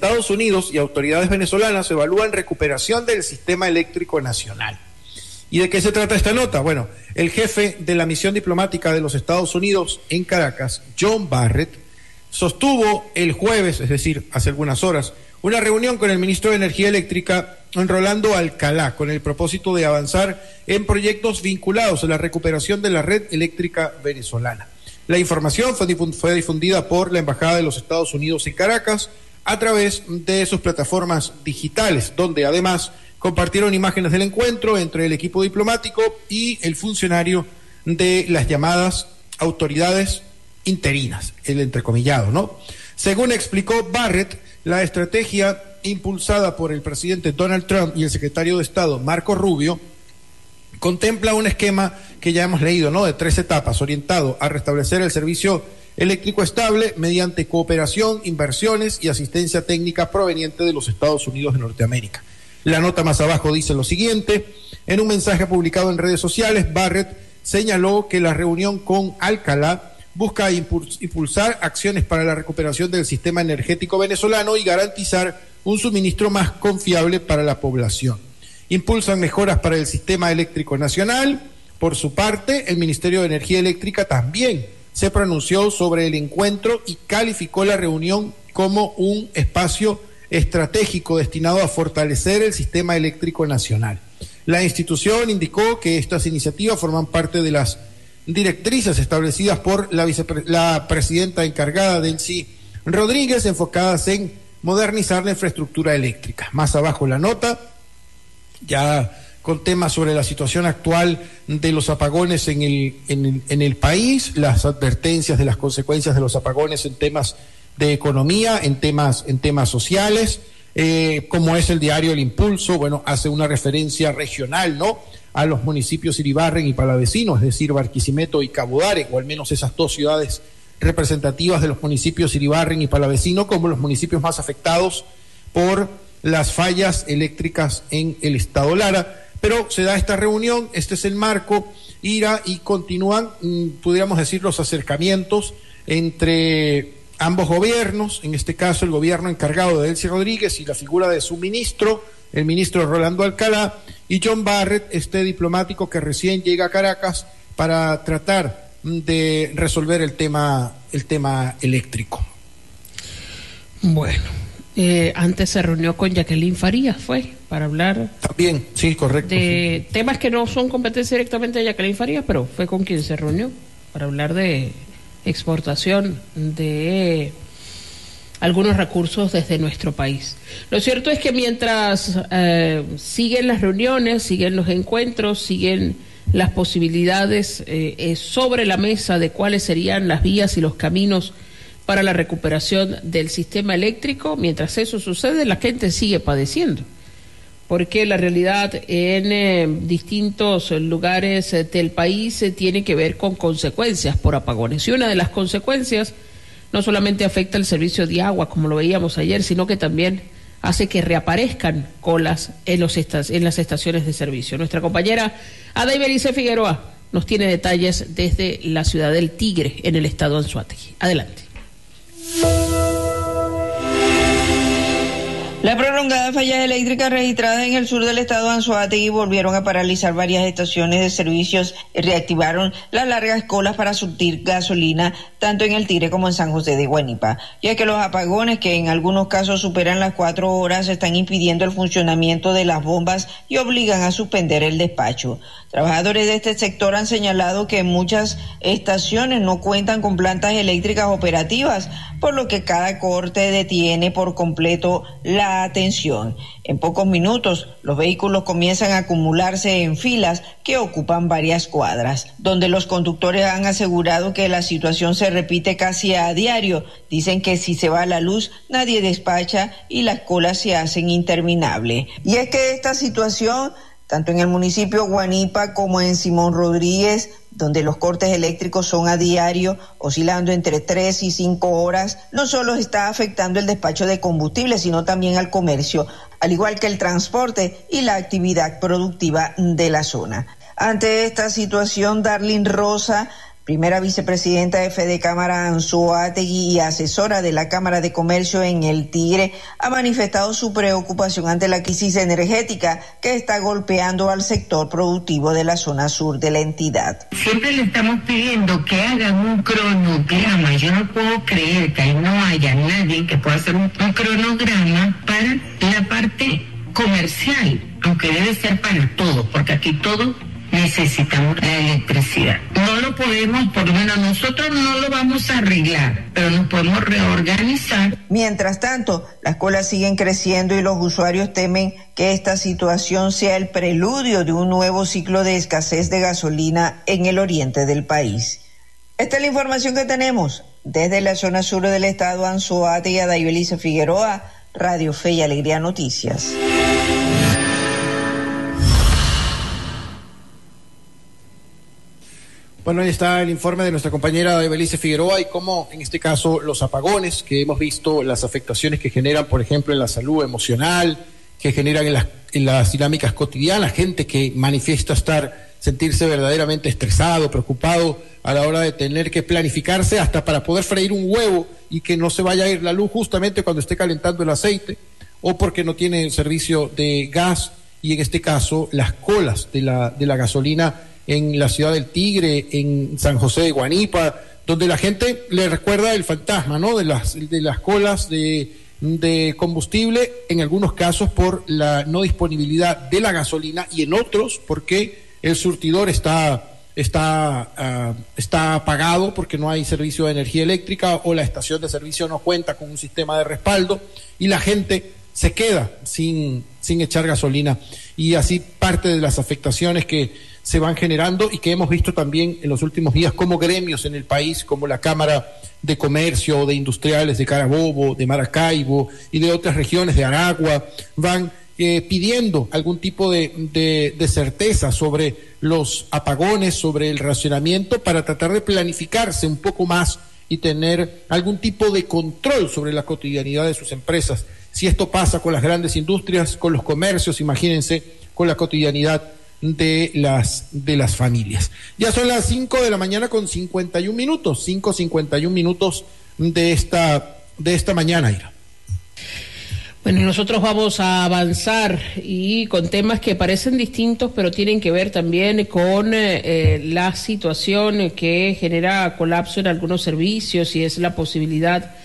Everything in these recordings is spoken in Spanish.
Estados Unidos y autoridades venezolanas evalúan recuperación del sistema eléctrico nacional. ¿Y de qué se trata esta nota? Bueno, el jefe de la misión diplomática de los Estados Unidos en Caracas, John Barrett, sostuvo el jueves, es decir, hace algunas horas, una reunión con el ministro de Energía Eléctrica, Rolando Alcalá, con el propósito de avanzar en proyectos vinculados a la recuperación de la red eléctrica venezolana. La información fue difundida por la Embajada de los Estados Unidos en Caracas a través de sus plataformas digitales, donde además compartieron imágenes del encuentro entre el equipo diplomático y el funcionario de las llamadas autoridades interinas, el entrecomillado, ¿no? Según explicó Barrett, la estrategia impulsada por el presidente Donald Trump y el secretario de Estado Marco Rubio contempla un esquema que ya hemos leído, ¿no?, de 3 etapas, orientado a restablecer el servicio eléctrico estable mediante cooperación, inversiones y asistencia técnica proveniente de los Estados Unidos de Norteamérica. La nota más abajo dice lo siguiente: en un mensaje publicado en redes sociales, Barrett señaló que la reunión con Alcalá busca impulsar acciones para la recuperación del sistema energético venezolano y garantizar un suministro más confiable para la población. Impulsan mejoras para el sistema eléctrico nacional. Por su parte, el Ministerio de Energía Eléctrica también se pronunció sobre el encuentro y calificó la reunión como un espacio estratégico destinado a fortalecer el sistema eléctrico nacional. La institución indicó que estas iniciativas forman parte de las directrices establecidas por la presidenta encargada, Delcy Rodríguez, enfocadas en modernizar la infraestructura eléctrica. Más abajo la nota, ya con temas sobre la situación actual de los apagones en el país, las advertencias de las consecuencias de los apagones en temas de economía, en temas sociales, como es el diario El Impulso, bueno, hace una referencia regional, ¿no?, a los municipios Iribarren y Palavecino, es decir, Barquisimeto y Cabudare, o al menos esas 2 ciudades representativas de los municipios Iribarren y Palavecino como los municipios más afectados por las fallas eléctricas en el estado Lara. Pero se da esta reunión, este es el marco, y continúan, pudiéramos decir, los acercamientos entre ambos gobiernos, en este caso el gobierno encargado de Delcy Rodríguez y la figura de su ministro, el ministro Rolando Alcalá, y John Barrett, este diplomático que recién llega a Caracas para tratar de resolver el tema eléctrico. Bueno, antes se reunió con Jacqueline Farías, para hablar también, sí, correcto, de temas que no son competencia directamente de Jacqueline Farías, pero fue con quien se reunió para hablar de exportación de algunos recursos desde nuestro país. Lo cierto es que mientras siguen las reuniones, siguen los encuentros, siguen las posibilidades sobre la mesa de cuáles serían las vías y los caminos para la recuperación del sistema eléctrico, mientras eso sucede, la gente sigue padeciendo, porque la realidad en distintos lugares del país tiene que ver con consecuencias por apagones, y una de las consecuencias no solamente afecta el servicio de agua, como lo veíamos ayer, sino que también hace que reaparezcan colas en las estaciones de servicio. Nuestra compañera Ada Iberice Figueroa nos tiene detalles desde la ciudad del Tigre, en el estado de Anzoátegui. Adelante. Las prolongadas fallas eléctricas registradas en el sur del estado de Anzoátegui volvieron a paralizar varias estaciones de servicios y reactivaron las largas colas para surtir gasolina tanto en el Tigre como en San José de Guanipa, ya que los apagones, que en algunos casos superan las 4 horas, están impidiendo el funcionamiento de las bombas y obligan a suspender el despacho. Trabajadores de este sector han señalado que muchas estaciones no cuentan con plantas eléctricas operativas, por lo que cada corte detiene por completo la atención. En pocos minutos, los vehículos comienzan a acumularse en filas que ocupan varias cuadras, donde los conductores han asegurado que la situación se repite casi a diario. Dicen que si se va la luz, nadie despacha y las colas se hacen interminables. Y es que esta situación, tanto en el municipio Guanipa como en Simón Rodríguez, donde los cortes eléctricos son a diario, oscilando entre 3 y 5 horas, no solo está afectando el despacho de combustible, sino también al comercio, al igual que el transporte y la actividad productiva de la zona. Ante esta situación, Darlene Rosa, primera vicepresidenta de Fedecámara Anzoátegui y asesora de la Cámara de Comercio en El Tigre, ha manifestado su preocupación ante la crisis energética que está golpeando al sector productivo de la zona sur de la entidad. Siempre le estamos pidiendo que hagan un cronograma. Yo no puedo creer que ahí no haya nadie que pueda hacer un cronograma para la parte comercial, aunque debe ser para todo, porque aquí todo necesitamos la electricidad. No lo podemos, por lo menos nosotros no lo vamos a arreglar, pero nos podemos reorganizar. Mientras tanto, las colas siguen creciendo y los usuarios temen que esta situación sea el preludio de un nuevo ciclo de escasez de gasolina en el oriente del país. Esta es la información que tenemos desde la zona sur del estado Anzoátegui. Daibelice Figueroa, Radio Fe y Alegría Noticias. Bueno, ahí está el informe de nuestra compañera Daibelice Figueroa y cómo, en este caso, los apagones que hemos visto, las afectaciones que generan, por ejemplo, en la salud emocional, que generan en las dinámicas cotidianas, gente que manifiesta sentirse verdaderamente estresado, preocupado a la hora de tener que planificarse hasta para poder freír un huevo y que no se vaya a ir la luz justamente cuando esté calentando el aceite, o porque no tiene el servicio de gas, y en este caso las colas de la gasolina en la ciudad del Tigre, en San José de Guanipa, donde la gente le recuerda el fantasma, ¿no?, de las colas de combustible, en algunos casos por la no disponibilidad de la gasolina y en otros porque el surtidor está apagado porque no hay servicio de energía eléctrica o la estación de servicio no cuenta con un sistema de respaldo y la gente se queda sin echar gasolina, y así parte de las afectaciones que se van generando y que hemos visto también en los últimos días como gremios en el país, como la Cámara de Comercio de Industriales de Carabobo, de Maracaibo y de otras regiones de Aragua, van pidiendo algún tipo de certeza sobre los apagones, sobre el racionamiento, para tratar de planificarse un poco más y tener algún tipo de control sobre la cotidianidad de sus empresas. Si esto pasa con las grandes industrias, con los comercios, imagínense con la cotidianidad de las familias. Ya son las 5 de la mañana con 51 minutos, 5:51 minutos de esta mañana, Ira. Bueno, nosotros vamos a avanzar y con temas que parecen distintos, pero tienen que ver también con la situación que genera colapso en algunos servicios, y es la posibilidad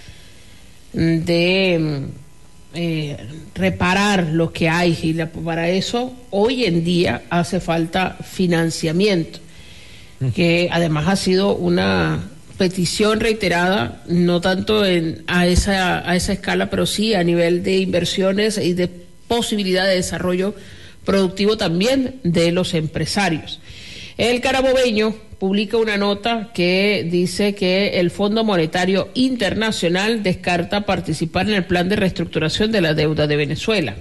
de reparar lo que hay, y para eso hoy en día hace falta financiamiento, que además ha sido una petición reiterada, no tanto a esa escala, pero sí a nivel de inversiones y de posibilidad de desarrollo productivo también de los empresarios. El carabobeño publica una nota que dice que el Fondo Monetario Internacional descarta participar en el plan de reestructuración de la deuda de Venezuela.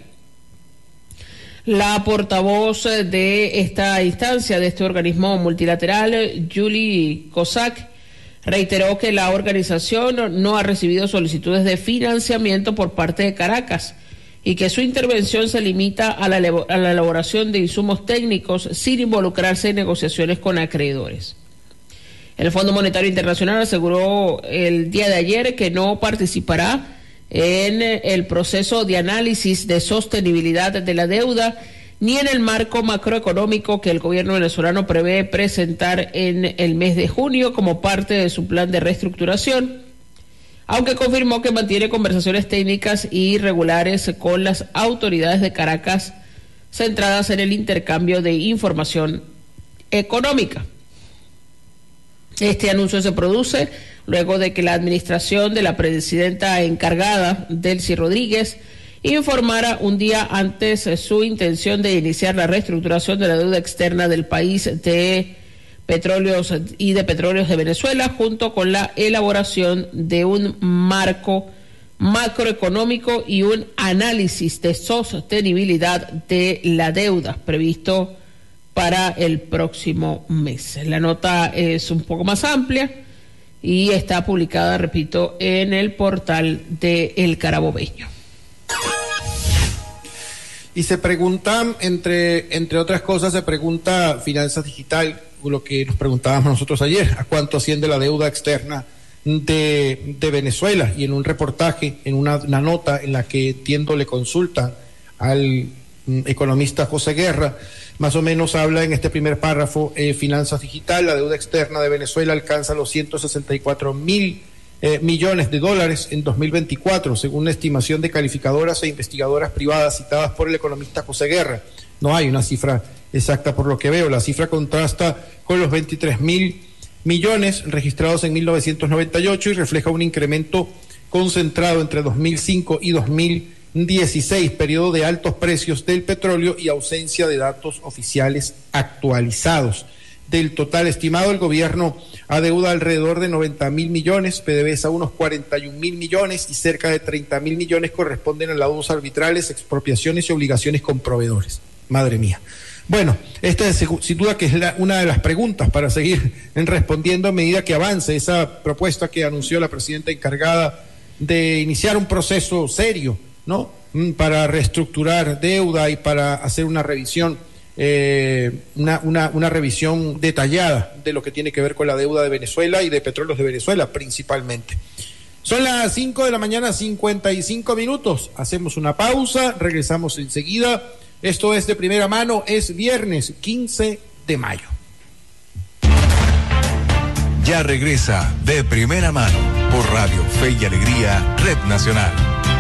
La portavoz de esta instancia, de este organismo multilateral, Julie Kozak, reiteró que la organización no ha recibido solicitudes de financiamiento por parte de Caracas y que su intervención se limita a la elaboración de insumos técnicos sin involucrarse en negociaciones con acreedores. El Fondo Monetario Internacional aseguró el día de ayer que no participará en el proceso de análisis de sostenibilidad de la deuda ni en el marco macroeconómico que el gobierno venezolano prevé presentar en el mes de junio como parte de su plan de reestructuración, aunque confirmó que mantiene conversaciones técnicas y regulares con las autoridades de Caracas centradas en el intercambio de información económica. Este anuncio se produce luego de que la administración de la presidenta encargada, Delcy Rodríguez, informara un día antes su intención de iniciar la reestructuración de la deuda externa del país de petróleos de Venezuela, junto con la elaboración de un marco macroeconómico y un análisis de sostenibilidad de la deuda previsto para el próximo mes. La nota es un poco más amplia y está publicada, repito, en el portal de El Carabobeño. Y se pregunta, entre otras cosas, se pregunta Finanzas Digital, lo que nos preguntábamos nosotros ayer, ¿a cuánto asciende la deuda externa de Venezuela? Y en un reportaje, en una nota en la que entiendo le consultan al economista José Guerra, más o menos habla en este primer párrafo, Finanzas Digital, la deuda externa de Venezuela alcanza los 164.000 millones de dólares en 2024, según una estimación de calificadoras e investigadoras privadas citadas por el economista José Guerra. No hay una cifra exacta por lo que veo, la cifra contrasta con los 23.000 millones registrados en 1998 y refleja un incremento concentrado entre 2005 y 2016, periodo de altos precios del petróleo y ausencia de datos oficiales actualizados. Del total estimado, el gobierno adeuda alrededor de 90.000 millones, PDVSA unos 41.000 millones y cerca de 30.000 millones corresponden a laudos arbitrales, expropiaciones y obligaciones con proveedores. Madre mía. Bueno, esta es sin duda que es una de las preguntas para seguir respondiendo a medida que avance esa propuesta que anunció la presidenta encargada de iniciar un proceso serio, ¿no? Para reestructurar deuda y para hacer una revisión, una revisión detallada de lo que tiene que ver con la deuda de Venezuela y de Petróleos de Venezuela principalmente. Son las 5 de la mañana, 55 minutos. Hacemos una pausa, regresamos enseguida. Esto es De Primera Mano, es viernes 15 de mayo. Ya regresa De Primera Mano por Radio Fe y Alegría, Red Nacional.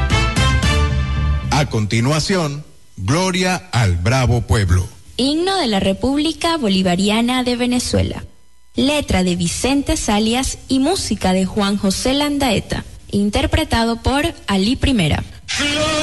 A continuación, Gloria al Bravo Pueblo. Himno de la República Bolivariana de Venezuela. Letra de Vicente Salias y música de Juan José Landaeta. Interpretado por Ali Primera.